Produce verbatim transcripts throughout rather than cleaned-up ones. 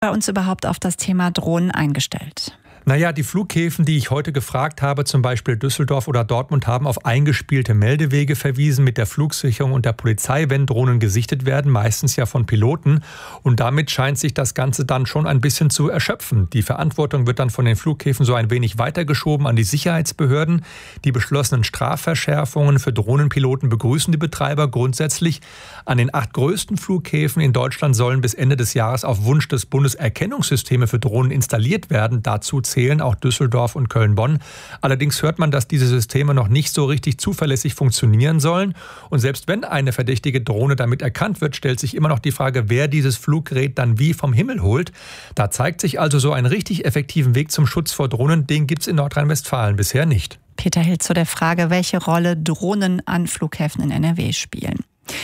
Bei uns überhaupt auf das Thema Drohnen eingestellt? Naja, die Flughäfen, die ich heute gefragt habe, zum Beispiel Düsseldorf oder Dortmund, haben auf eingespielte Meldewege verwiesen mit der Flugsicherung und der Polizei, wenn Drohnen gesichtet werden, meistens ja von Piloten. Und damit scheint sich das Ganze dann schon ein bisschen zu erschöpfen. Die Verantwortung wird dann von den Flughäfen so ein wenig weitergeschoben an die Sicherheitsbehörden. Die beschlossenen Strafverschärfungen für Drohnenpiloten begrüßen die Betreiber grundsätzlich. An den acht größten Flughäfen in Deutschland sollen bis Ende des Jahres auf Wunsch des Bundes Erkennungssysteme für Drohnen installiert werden. Dazu zählen auch Düsseldorf und Köln-Bonn. Allerdings hört man, dass diese Systeme noch nicht so richtig zuverlässig funktionieren sollen. Und selbst wenn eine verdächtige Drohne damit erkannt wird, stellt sich immer noch die Frage, wer dieses Fluggerät dann wie vom Himmel holt. Da zeigt sich also so einen richtig effektiven Weg zum Schutz vor Drohnen. Den gibt es in Nordrhein-Westfalen bisher nicht. Peter Hild zu der Frage, welche Rolle Drohnen an Flughäfen in N R W spielen.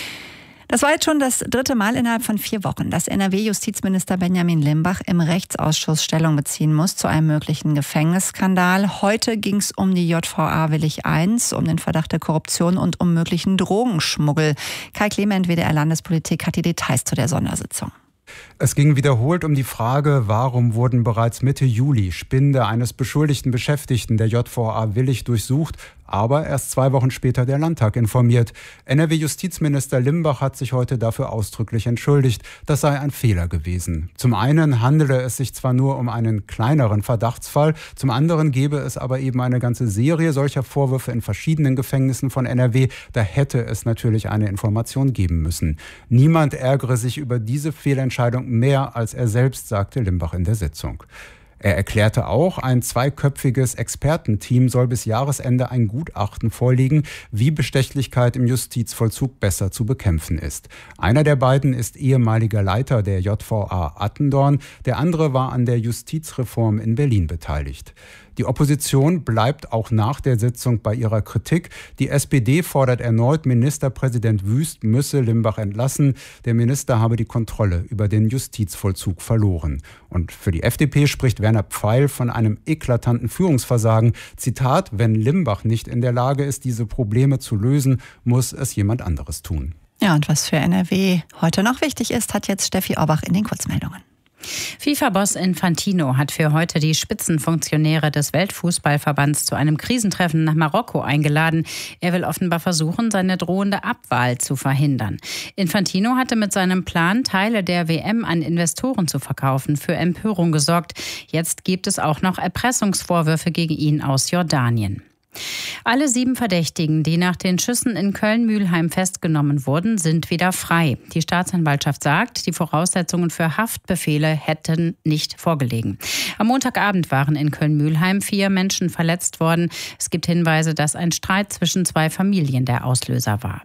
Das war jetzt schon das dritte Mal innerhalb von vier Wochen, dass N R W-Justizminister Benjamin Limbach im Rechtsausschuss Stellung beziehen muss zu einem möglichen Gefängnisskandal. Heute ging es um die J V A Willich eins, um den Verdacht der Korruption und um möglichen Drogenschmuggel. Kai Clement, W D R Landespolitik, hat die Details zu der Sondersitzung. Es ging wiederholt um die Frage, warum wurden bereits Mitte Juli Spinde eines beschuldigten Beschäftigten der J V A Willich durchsucht, aber erst zwei Wochen später der Landtag informiert. N R W-Justizminister Limbach hat sich heute dafür ausdrücklich entschuldigt. Das sei ein Fehler gewesen. Zum einen handele es sich zwar nur um einen kleineren Verdachtsfall, zum anderen gebe es aber eben eine ganze Serie solcher Vorwürfe in verschiedenen Gefängnissen von N R W. Da hätte es natürlich eine Information geben müssen. Niemand ärgere sich über diese Fehlentscheidung mehr als er selbst, sagte Limbach in der Sitzung. Er erklärte auch, ein zweiköpfiges Expertenteam soll bis Jahresende ein Gutachten vorlegen, wie Bestechlichkeit im Justizvollzug besser zu bekämpfen ist. Einer der beiden ist ehemaliger Leiter der J V A Attendorn, der andere war an der Justizreform in Berlin beteiligt. Die Opposition bleibt auch nach der Sitzung bei ihrer Kritik. Die S P D fordert erneut, Ministerpräsident Wüst müsse Limbach entlassen. Der Minister habe die Kontrolle über den Justizvollzug verloren. Und für die F D P spricht Werner Pfeil von einem eklatanten Führungsversagen. Zitat: Wenn Limbach nicht in der Lage ist, diese Probleme zu lösen, muss es jemand anderes tun. Ja, und was für N R W heute noch wichtig ist, hat jetzt Steffi Orbach in den Kurzmeldungen. FIFA-Boss Infantino hat für heute die Spitzenfunktionäre des Weltfußballverbands zu einem Krisentreffen nach Marokko eingeladen. Er will offenbar versuchen, seine drohende Abwahl zu verhindern. Infantino hatte mit seinem Plan, Teile der W M an Investoren zu verkaufen, für Empörung gesorgt. Jetzt gibt es auch noch Erpressungsvorwürfe gegen ihn aus Jordanien. Alle sieben Verdächtigen, die nach den Schüssen in Köln-Mülheim festgenommen wurden, sind wieder frei. Die Staatsanwaltschaft sagt, die Voraussetzungen für Haftbefehle hätten nicht vorgelegen. Am Montagabend waren in Köln-Mülheim vier Menschen verletzt worden. Es gibt Hinweise, dass ein Streit zwischen zwei Familien der Auslöser war.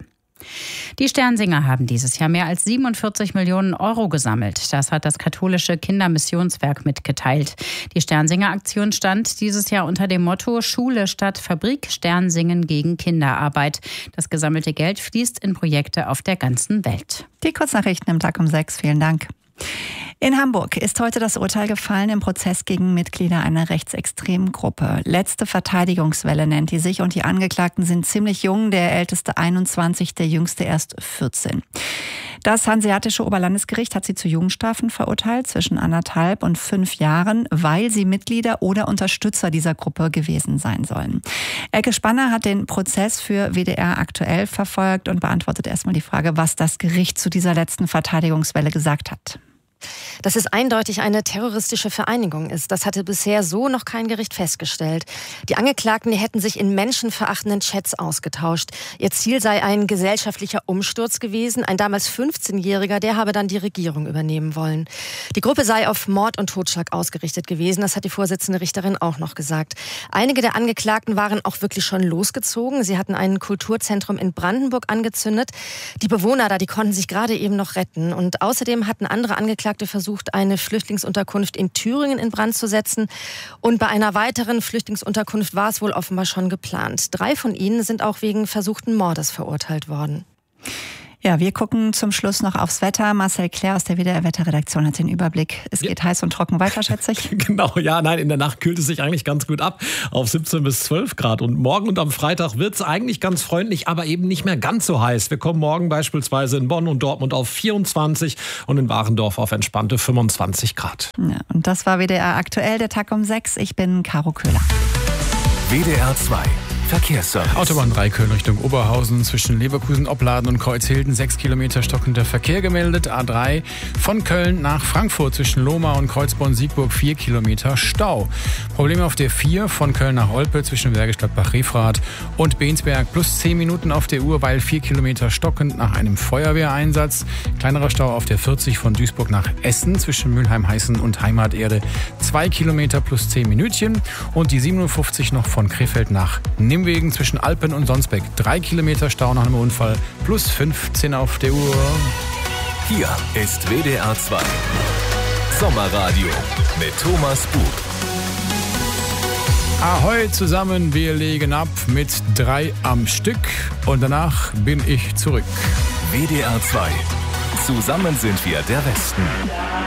Die Sternsinger haben dieses Jahr mehr als siebenundvierzig Millionen Euro gesammelt. Das hat das katholische Kindermissionswerk mitgeteilt. Die Sternsinger-Aktion stand dieses Jahr unter dem Motto Schule statt Fabrik, Sternsingen gegen Kinderarbeit. Das gesammelte Geld fließt in Projekte auf der ganzen Welt. Die Kurznachrichten im Tag um sechs. Vielen Dank. In Hamburg ist heute das Urteil gefallen im Prozess gegen Mitglieder einer rechtsextremen Gruppe. Letzte Verteidigungswelle nennt die sich und die Angeklagten sind ziemlich jung, der älteste einundzwanzig, der jüngste erst vierzehn. Das Hanseatische Oberlandesgericht hat sie zu Jugendstrafen verurteilt, zwischen anderthalb und fünf Jahren, weil sie Mitglieder oder Unterstützer dieser Gruppe gewesen sein sollen. Elke Spanner hat den Prozess für W D R aktuell verfolgt und beantwortet erstmal die Frage, was das Gericht zu dieser letzten Verteidigungswelle gesagt hat. Dass es eindeutig eine terroristische Vereinigung ist, das hatte bisher so noch kein Gericht festgestellt. Die Angeklagten, die hätten sich in menschenverachtenden Chats ausgetauscht. Ihr Ziel sei ein gesellschaftlicher Umsturz gewesen. Ein damals fünfzehnjähriger, der habe dann die Regierung übernehmen wollen. Die Gruppe sei auf Mord und Totschlag ausgerichtet gewesen. Das hat die Vorsitzende Richterin auch noch gesagt. Einige der Angeklagten waren auch wirklich schon losgezogen. Sie hatten ein Kulturzentrum in Brandenburg angezündet. Die Bewohner da, die konnten sich gerade eben noch retten. Und außerdem hatten andere Angeklagte versucht, eine Flüchtlingsunterkunft in Thüringen in Brand zu setzen. Und bei einer weiteren Flüchtlingsunterkunft war es wohl offenbar schon geplant. Drei von ihnen sind auch wegen versuchten Mordes verurteilt worden. Ja, wir gucken zum Schluss noch aufs Wetter. Marcel Claire aus der W D R-Wetterredaktion hat den Überblick. Es geht ja heiß und trocken weiter, schätze ich. Genau, ja, nein, in der Nacht kühlt es sich eigentlich ganz gut ab auf siebzehn bis zwölf Grad. Und morgen und am Freitag wird es eigentlich ganz freundlich, aber eben nicht mehr ganz so heiß. Wir kommen morgen beispielsweise in Bonn und Dortmund auf vierundzwanzig und in Warendorf auf entspannte fünfundzwanzig Grad. Ja, und das war W D R aktuell, der Tag um sechs. Ich bin Caro Köhler. W D R zwei Verkehrsservice. Autobahn drei Köln Richtung Oberhausen zwischen Leverkusen, Opladen und Kreuzhilden. sechs Kilometer stockender Verkehr gemeldet. A drei von Köln nach Frankfurt zwischen Lohmar und Kreuzborn-Siegburg. vier Kilometer Stau. Probleme auf der vier von Köln nach Olpe zwischen Bergisch Gladbach-Refrath und Bensberg. Plus zehn Minuten auf der Uhr, weil vier Kilometer stockend nach einem Feuerwehreinsatz. Kleinerer Stau auf der vierzig von Duisburg nach Essen zwischen Mülheim-Heißen und Heimaterde. zwei Kilometer plus zehn Minütchen. Und die siebenundfünfzig noch von Krefeld nach Nimwegen zwischen Alpen und Sonsbeck. drei Kilometer Stau nach einem Unfall, plus fünfzehn auf der Uhr. Hier ist W D R zwei Sommerradio mit Thomas Bug. Ahoi zusammen, wir legen ab mit drei am Stück und danach bin ich zurück. W D R zwei. Zusammen sind wir der Westen.